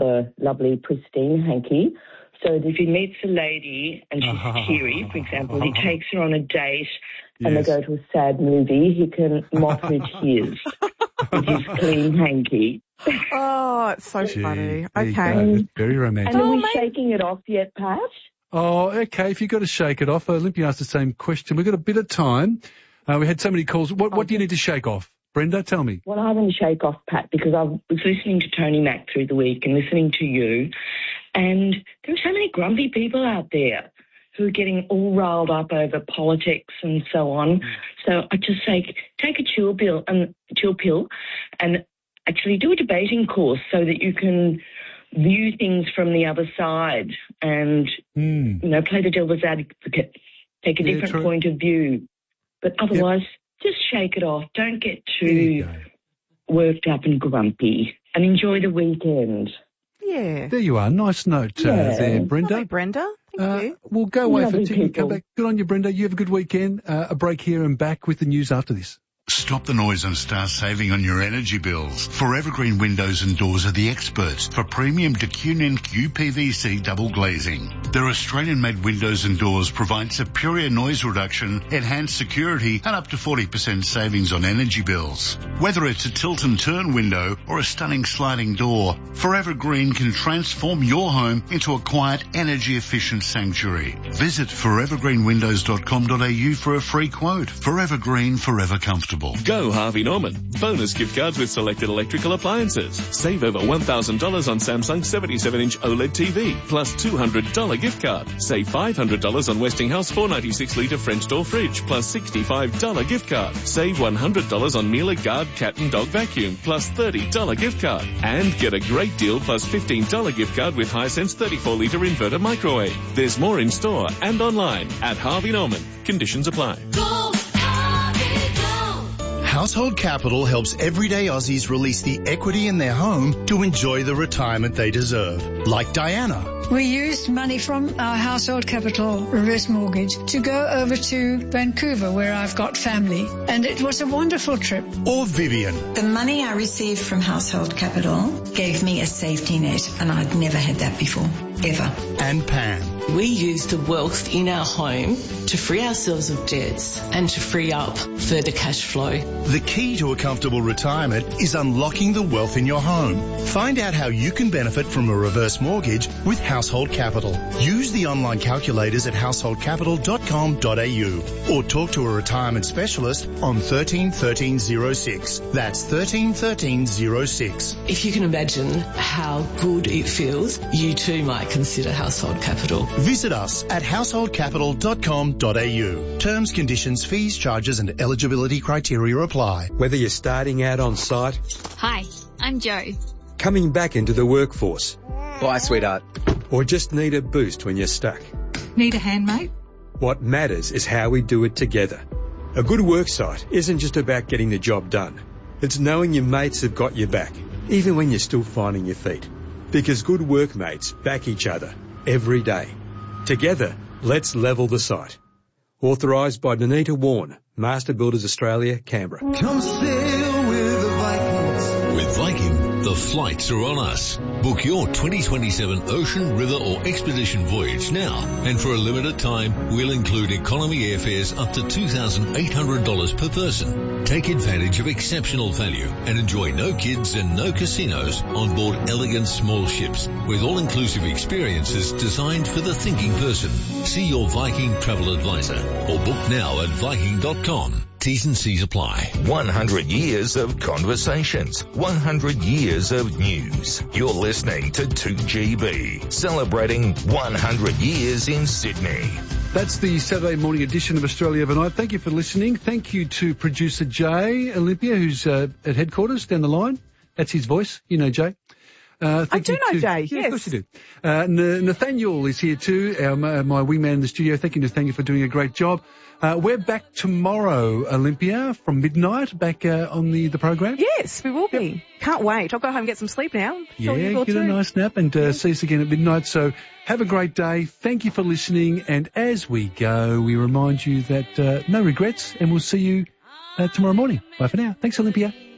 a lovely, pristine hanky. So that if he meets a lady and she's teary, for example, he takes her on a date and they go to a sad movie, he can mop her tears with his clean hanky. Oh, it's so funny. Okay. It's very romantic. And are we shaking it off yet, Pat? Oh, okay. If you've got to shake it off, Olympia asked the same question. We've got a bit of time. We had so many calls. What do you need to shake off? Brenda, tell me. Well, I want to shake off, Pat, because I was listening to Tony Mack through the week and listening to you, and there are so many grumpy people out there who are getting all riled up over politics and so on. So I just say take a chill pill and actually do a debating course so that you can view things from the other side and, play the devil's advocate, take a different point of view. But otherwise, just shake it off. Don't get too worked up and grumpy and enjoy the weekend. Yeah. There you are. Nice note there, Brenda. Hi, Brenda. Thank you. We'll go away for Lovely tea and come people. back. Good on you, Brenda. You have a good weekend. A break here and back with the news after this. Stop the noise and start saving on your energy bills. Forever Green Windows and Doors are the experts for premium DeCunin QPVC double glazing. Their Australian-made windows and doors provide superior noise reduction, enhanced security, and up to 40% savings on energy bills. Whether it's a tilt and turn window or a stunning sliding door, Forever Green can transform your home into a quiet, energy-efficient sanctuary. Visit forevergreenwindows.com.au for a free quote. Forever Green, forever comfortable. Go Harvey Norman. Bonus gift cards with selected electrical appliances. Save over $1,000 on Samsung 77-inch OLED TV, plus $200 gift card. Save $500 on Westinghouse 496-litre French door fridge, plus $65 gift card. Save $100 on Miele Guard cat and dog vacuum, plus $30 gift card. And get a great deal plus $15 gift card with Hisense 34-litre inverter microwave. There's more in store and online at Harvey Norman. Conditions apply. Household Capital helps everyday Aussies release the equity in their home to enjoy the retirement they deserve. Like Diana. We used money from our Household Capital reverse mortgage to go over to Vancouver, where I've got family, and it was a wonderful trip. Or Vivian. The money I received from Household Capital gave me a safety net, and I'd never had that before, ever. And Pam. We use the wealth in our home to free ourselves of debts and to free up further cash flow. The key to a comfortable retirement is unlocking the wealth in your home. Find out how you can benefit from a reverse mortgage with Household Capital. Use the online calculators at householdcapital.com.au or talk to a retirement specialist on 13 13 06. That's 13 13 06. If you can imagine how good it feels, you too might consider Household Capital. Visit us at householdcapital.com.au. Terms, conditions, fees, charges and eligibility criteria apply. Whether you're starting out on site... Hi, I'm Joe. Coming back into the workforce... Bye, sweetheart. Or just need a boost when you're stuck. Need a hand, mate? What matters is how we do it together. A good worksite isn't just about getting the job done. It's knowing your mates have got your back, even when you're still finding your feet. Because good workmates back each other every day. Together, let's level the site. Authorised by Danita Warren, Master Builders Australia, Canberra. Come sail with the Vikings. With Viking, the flights are on us. Book your 2027 ocean, river or expedition voyage now. And for a limited time, we'll include economy airfares up to $2,800 per person. Take advantage of exceptional value and enjoy no kids and no casinos on board elegant small ships with all-inclusive experiences designed for the thinking person. See your Viking travel advisor or book now at Viking.com. T's and C's apply. 100 years of conversations. 100 years of news. You're listening to 2GB, celebrating 100 years in Sydney. That's the Saturday morning edition of Australia Overnight. Thank you for listening. Thank you to producer Jay Olympia, who's at headquarters down the line. That's his voice. You know Jay. I do know Jay, yeah, yes. Of course you do. Nathaniel is here too, my wingman in the studio. Thank you, Nathaniel, for doing a great job. We're back tomorrow, Olympia, from midnight, back on the program. Yes, we will be. Yep. Can't wait. I'll go home and get some sleep now. Sure, get a nice nap and see us again at midnight. So have a great day. Thank you for listening. And as we go, we remind you that no regrets, and we'll see you tomorrow morning. Bye for now. Thanks, Olympia.